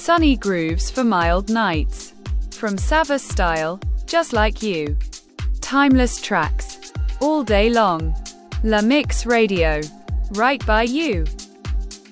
Sunny grooves for mild nights. From Savas Style, just like you. Timeless tracks. All day long. La Mix Radio. Right by you.